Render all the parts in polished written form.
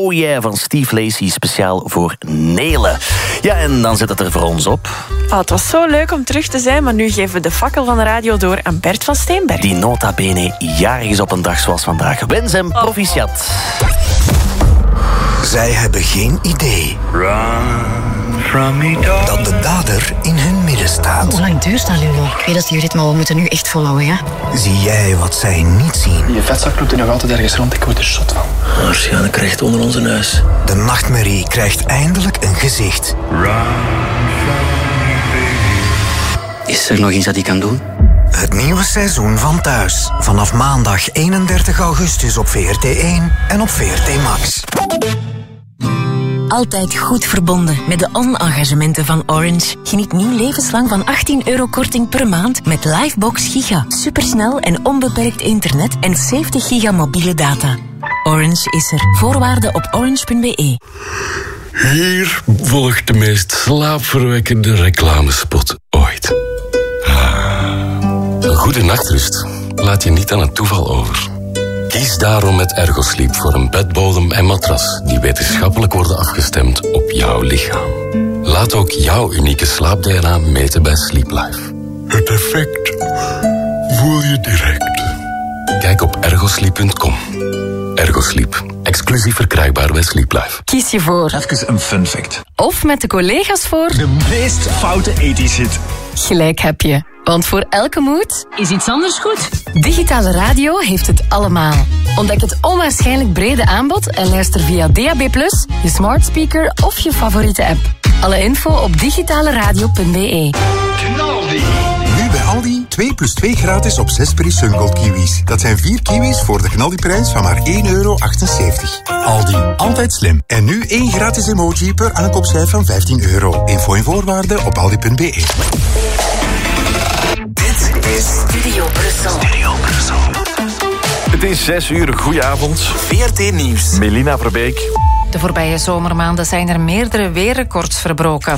Oh Yeah van Steve Lacy, speciaal voor Nele. Ja, en dan zit het er voor ons op. Oh, het was zo leuk om terug te zijn, maar nu geven we de fakkel van de radio door aan Bert van Steenberg. Die nota bene jarig is op een dag zoals vandaag. Wens hem proficiat. Zij hebben geen idee dat de dader in hun midden staat. Hoe lang duurt dat, Lulo? Ik weet dat jullie dit, maar we moeten nu echt volhouden, ja? Zie jij wat zij niet zien? Je vetzak loopt er nog altijd ergens rond, ik word er zot van. Waarschijnlijk recht onder onze neus. De nachtmerrie krijgt eindelijk een gezicht. Is er nog iets dat ik kan doen? Het nieuwe seizoen van Thuis. Vanaf maandag 31 augustus op VRT1 en op VRT Max. Altijd goed verbonden met de on-engagementen van Orange. Geniet nu levenslang van €18 korting per maand met Livebox Giga. Supersnel en onbeperkt internet en 70 giga mobiele data. Orange is er. Voorwaarden op orange.be. Hier volgt de meest slaapverwekkende reclamespot ooit. Een goede nachtrust laat je niet aan het toeval over. Kies daarom met Ergosleep voor een bedbodem en matras die wetenschappelijk worden afgestemd op jouw lichaam. Laat ook jouw unieke slaap-DNA meten bij Sleep Life. Het effect voel je direct. Kijk op ergosleep.com. Ergosleep. Exclusief verkrijgbaar bij Sleep Life. Kies je voor. Even een fun fact. Of met de collega's voor. De meest foute 80's hit. Gelijk heb je. Want voor elke mood is iets anders goed. Digitale radio heeft het allemaal. Ontdek het onwaarschijnlijk brede aanbod en luister via DAB+, je smart speaker of je favoriete app. Alle info op digitaleradio.be. Knaldi. Nu bij Aldi 2 + 2 gratis op 6 Peri Sungold kiwis. Dat zijn 4 kiwis voor de Knaldi-prijs van maar €1,78. Aldi, altijd slim. En nu 1 gratis emoji per aankoopcijfer van €15. Info en voorwaarden op aldi.be. Dit is Studio Brussel. Het is 6 uur. Goedenavond. VRT Nieuws. Melina Verbeek. De voorbije zomermaanden zijn er meerdere weerrecords verbroken.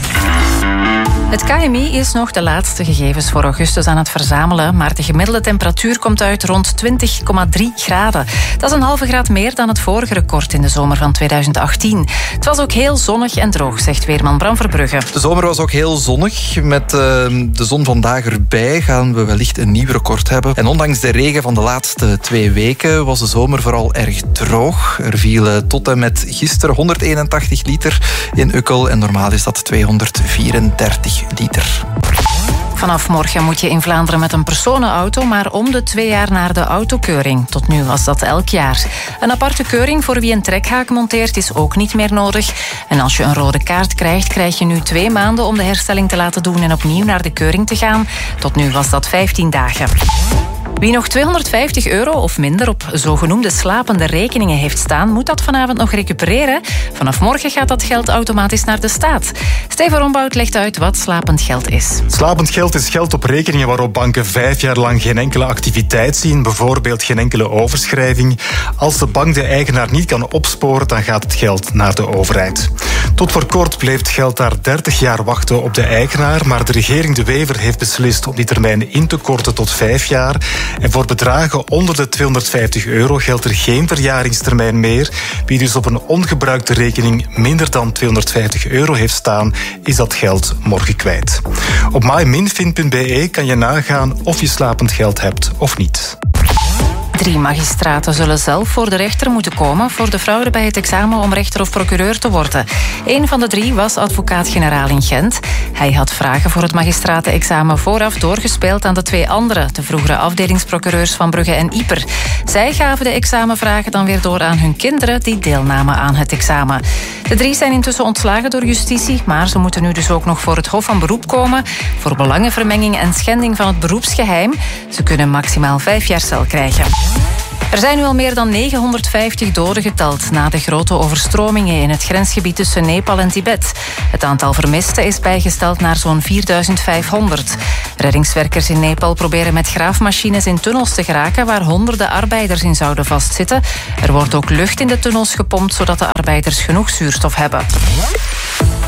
Het KMI is nog de laatste gegevens voor augustus aan het verzamelen, maar de gemiddelde temperatuur komt uit rond 20,3 graden. Dat is een halve graad meer dan het vorige record in de zomer van 2018. Het was ook heel zonnig en droog, zegt weerman Bram Verbrugge. De zomer was ook heel zonnig. Met de zon vandaag erbij gaan we wellicht een nieuw record hebben. En ondanks de regen van de laatste 2 weken was de zomer vooral erg droog. Er vielen tot en met gisteren 181 liter in Ukkel en normaal is dat 234 liter. Vanaf morgen moet je in Vlaanderen met een personenauto, maar om de 2 jaar naar de autokeuring. Tot nu was dat elk jaar. Een aparte keuring voor wie een trekhaak monteert is ook niet meer nodig. En als je een rode kaart krijgt, krijg je nu 2 maanden om de herstelling te laten doen en opnieuw naar de keuring te gaan. Tot nu was dat 15 dagen. Wie nog €250 of minder op zogenoemde slapende rekeningen heeft staan, moet dat vanavond nog recupereren. Vanaf morgen gaat dat geld automatisch naar de staat. Steven Rombout legt uit wat slapend geld is. Slapend geld is geld op rekeningen waarop banken 5 jaar lang geen enkele activiteit zien, bijvoorbeeld geen enkele overschrijving. Als de bank de eigenaar niet kan opsporen, dan gaat het geld naar de overheid. Tot voor kort bleef het geld daar 30 jaar wachten op de eigenaar, maar de regering De Wever heeft beslist om die termijn in te korten tot 5 jaar. En voor bedragen onder de €250 geldt er geen verjaringstermijn meer. Wie dus op een ongebruikte rekening minder dan €250 heeft staan, is dat geld morgen kwijt. Op myminfin.be kan je nagaan of je slapend geld hebt of niet. 3 magistraten zullen zelf voor de rechter moeten komen voor de fraude bij het examen om rechter of procureur te worden. Een van de 3 was advocaat-generaal in Gent. Hij had vragen voor het magistratenexamen vooraf doorgespeeld aan de 2 anderen, de vroegere afdelingsprocureurs van Brugge en Ieper. Zij gaven de examenvragen dan weer door aan hun kinderen die deelnamen aan het examen. De 3 zijn intussen ontslagen door justitie, maar ze moeten nu dus ook nog voor het Hof van Beroep komen voor belangenvermenging en schending van het beroepsgeheim. Ze kunnen maximaal 5 jaar cel krijgen. Er zijn nu al meer dan 950 doden geteld na de grote overstromingen in het grensgebied tussen Nepal en Tibet. Het aantal vermisten is bijgesteld naar zo'n 4500. Reddingswerkers in Nepal proberen met graafmachines in tunnels te geraken waar honderden arbeiders in zouden vastzitten. Er wordt ook lucht in de tunnels gepompt zodat de arbeiders genoeg zuurstof hebben.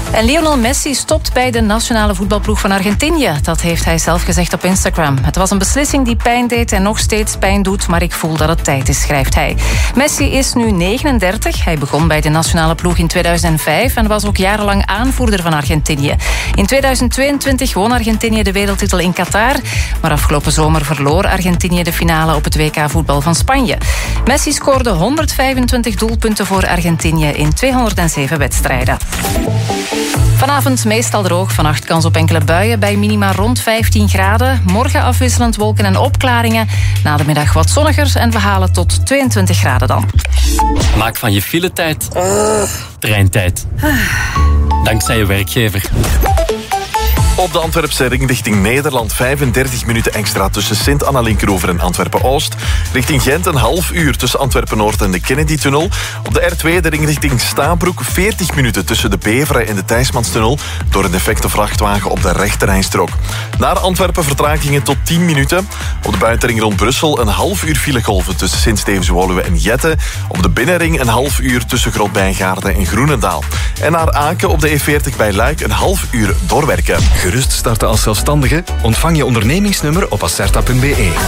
En Lionel Messi stopt bij de nationale voetbalploeg van Argentinië. Dat heeft hij zelf gezegd op Instagram. Het was een beslissing die pijn deed en nog steeds pijn doet, maar ik voel dat het tijd is, schrijft hij. Messi is nu 39. Hij begon bij de nationale ploeg in 2005 en was ook jarenlang aanvoerder van Argentinië. In 2022 won Argentinië de wereldtitel in Qatar, maar afgelopen zomer verloor Argentinië de finale op het WK voetbal van Spanje. Messi scoorde 125 doelpunten voor Argentinië in 207 wedstrijden. Vanavond meestal droog, vannacht kans op enkele buien bij minima rond 15 graden. Morgen afwisselend wolken en opklaringen. Na de middag wat zonniger en we halen tot 22 graden dan. Maak van je filetijd treintijd. Dankzij je werkgever. Op de Antwerpse ring richting Nederland 35 minuten extra tussen Sint-Anna-Linkeroever en Antwerpen-Oost. Richting Gent een half uur tussen Antwerpen-Noord en de Kennedy-tunnel. Op de R2 de ring richting Stabroek 40 minuten tussen de Beveren en de Thijsmanstunnel door een defecte vrachtwagen op de rechterrijstrook. Naar Antwerpen vertragingen tot 10 minuten. Op de buitenring rond Brussel een half uur filegolven tussen Sint-Stevens-Woluwe en Jette. Op de binnenring een half uur tussen Grootbijgaarden en Groenendaal. En naar Aken op de E40 bij Luik een half uur doorwerken. Gerust starten als zelfstandige? Ontvang je ondernemingsnummer op acerta.be.